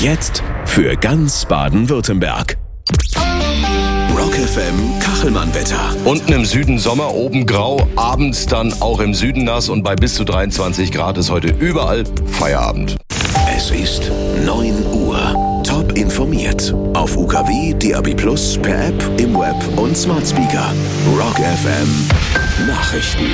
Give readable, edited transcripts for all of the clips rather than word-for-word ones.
Jetzt für ganz Baden-Württemberg. Rock FM Kachelmann-Wetter. Unten im Süden Sommer, oben grau, abends dann auch im Süden nass und bei bis zu 23 Grad ist heute überall Feierabend. Es ist 9 Uhr. Top informiert. Auf UKW, DAB+, per App, im Web und Smart Speaker. Rock FM Nachrichten.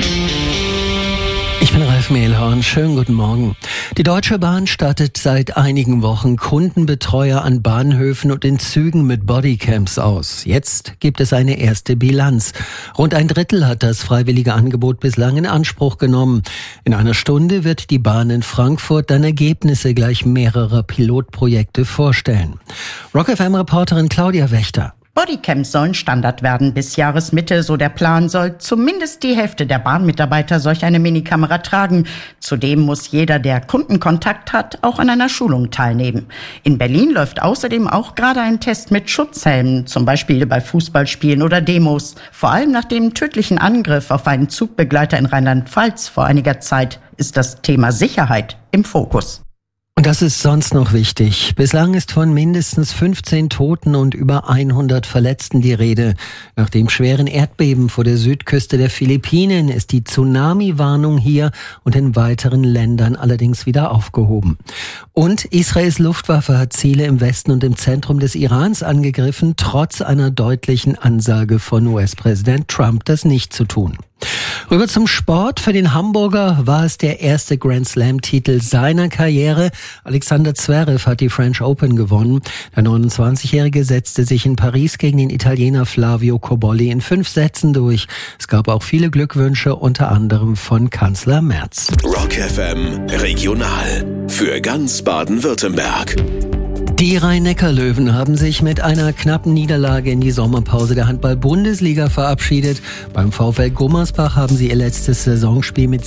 Ich bin Ralf Mehlhorn. Schönen guten Morgen. Die Deutsche Bahn stattet seit einigen Wochen Kundenbetreuer an Bahnhöfen und in Zügen mit Bodycams aus. Jetzt gibt es eine erste Bilanz. Rund ein Drittel hat das freiwillige Angebot bislang in Anspruch genommen. In einer Stunde wird die Bahn in Frankfurt dann Ergebnisse gleich mehrerer Pilotprojekte vorstellen. Rock FM-Reporterin Claudia Wächter. Bodycams sollen Standard werden bis Jahresmitte, so der Plan, soll zumindest die Hälfte der Bahnmitarbeiter solch eine Minikamera tragen. Zudem muss jeder, der Kundenkontakt hat, auch an einer Schulung teilnehmen. In Berlin läuft außerdem auch gerade ein Test mit Schutzhelmen, zum Beispiel bei Fußballspielen oder Demos. Vor allem nach dem tödlichen Angriff auf einen Zugbegleiter in Rheinland-Pfalz vor einiger Zeit ist das Thema Sicherheit im Fokus. Und das ist sonst noch wichtig. Bislang ist von mindestens 15 Toten und über 100 Verletzten die Rede. Nach dem schweren Erdbeben vor der Südküste der Philippinen ist die Tsunami-Warnung hier und in weiteren Ländern allerdings wieder aufgehoben. Und Israels Luftwaffe hat Ziele im Westen und im Zentrum des Irans angegriffen, trotz einer deutlichen Ansage von US-Präsident Trump, das nicht zu tun. Rüber zum Sport. Für den Hamburger war es der erste Grand Slam-Titel seiner Karriere. Alexander Zverev hat die French Open gewonnen. Der 29-Jährige setzte sich in Paris gegen den Italiener Flavio Cobolli in 5 Sätzen durch. Es gab auch viele Glückwünsche, unter anderem von Kanzler Merz. Rock FM Regional für ganz Baden-Württemberg. Die Rhein-Neckar-Löwen haben sich mit einer knappen Niederlage in die Sommerpause der Handball-Bundesliga verabschiedet. Beim VfL Gummersbach haben sie ihr letztes Saisonspiel mit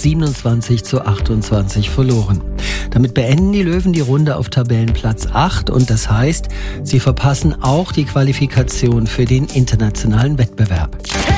27:28 verloren. Damit beenden die Löwen die Runde auf Tabellenplatz 8 und das heißt, sie verpassen auch die Qualifikation für den internationalen Wettbewerb.